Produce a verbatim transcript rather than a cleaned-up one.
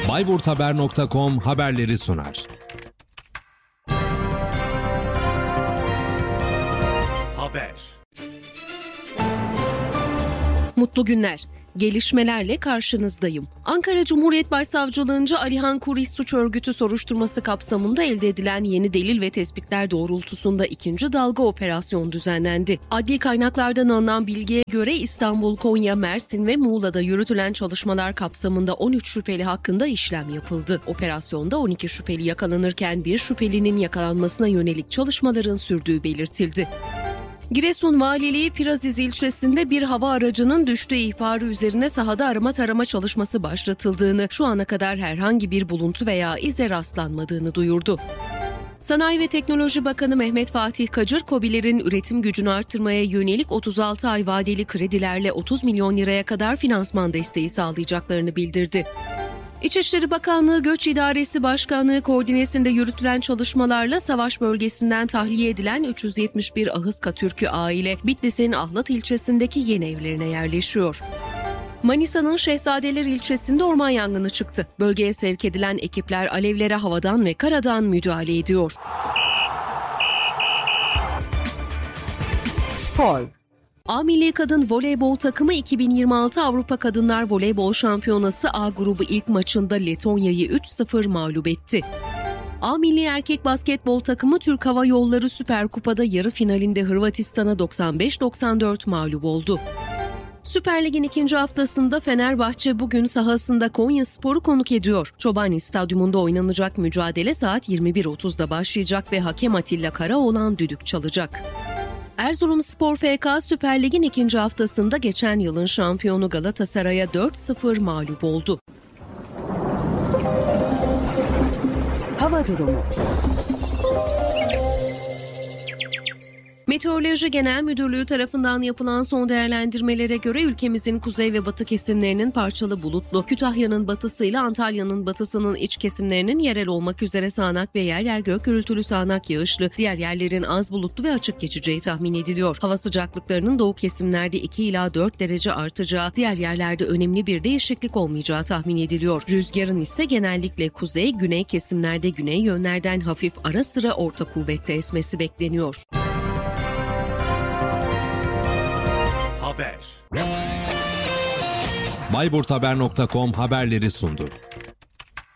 Bayburthaber nokta com haberleri sunar. Haber. Mutlu günler. Gelişmelerle karşınızdayım. Ankara Cumhuriyet Başsavcılığınca Alihan Kurih Suç Örgütü soruşturması kapsamında elde edilen yeni delil ve tespitler doğrultusunda ikinci dalga operasyon düzenlendi. Adli kaynaklardan alınan bilgiye göre İstanbul, Konya, Mersin ve Muğla'da yürütülen çalışmalar kapsamında on üç şüpheli hakkında işlem yapıldı. Operasyonda on iki şüpheli yakalanırken bir şüphelinin yakalanmasına yönelik çalışmaların sürdüğü belirtildi. Giresun Valiliği Piraziz ilçesinde bir hava aracının düştüğü ihbarı üzerine sahada arama tarama çalışması başlatıldığını, şu ana kadar herhangi bir buluntu veya ize rastlanmadığını duyurdu. Sanayi ve Teknoloji Bakanı Mehmet Fatih Kacır, KOBİ'lerin üretim gücünü artırmaya yönelik otuz altı ay vadeli kredilerle otuz milyon liraya kadar finansman desteği sağlayacaklarını bildirdi. İçişleri Bakanlığı Göç İdaresi Başkanlığı koordinesinde yürütülen çalışmalarla savaş bölgesinden tahliye edilen üç yüz yetmiş bir Ahıska Türk'ü aile Bitlis'in Ahlat ilçesindeki yeni evlerine yerleşiyor. Manisa'nın Şehzadeler ilçesinde orman yangını çıktı. Bölgeye sevk edilen ekipler alevlere havadan ve karadan müdahale ediyor. Spor. A Milli Kadın Voleybol takımı iki bin yirmi altı Avrupa Kadınlar Voleybol Şampiyonası A grubu ilk maçında Letonya'yı üç sıfır mağlup etti. A Milli Erkek Basketbol takımı Türk Hava Yolları Süper Kupa'da yarı finalinde Hırvatistan'a doksan beş doksan dört mağlup oldu. Süper Lig'in ikinci haftasında Fenerbahçe bugün sahasında Konyaspor'u konuk ediyor. Çobani Stadyumunda oynanacak mücadele saat yirmi bir otuzda başlayacak ve hakem Atilla Karaoğlan düdük çalacak. Erzurumspor F K Süper Lig'in ikinci haftasında geçen yılın şampiyonu Galatasaray'a dört sıfır mağlup oldu. Hava durumu. Meteoroloji Genel Müdürlüğü tarafından yapılan son değerlendirmelere göre ülkemizin kuzey ve batı kesimlerinin parçalı bulutlu, Kütahya'nın batısıyla Antalya'nın batısının iç kesimlerinin yerel olmak üzere sağanak ve yer yer gök gürültülü sağanak yağışlı, diğer yerlerin az bulutlu ve açık geçeceği tahmin ediliyor. Hava sıcaklıklarının doğu kesimlerde iki ila dört derece artacağı, diğer yerlerde önemli bir değişiklik olmayacağı tahmin ediliyor. Rüzgarın ise genellikle kuzey, güney kesimlerde güney yönlerden hafif ara sıra orta kuvvette esmesi bekleniyor. Haber. Bayburthaber nokta com haberleri sundu.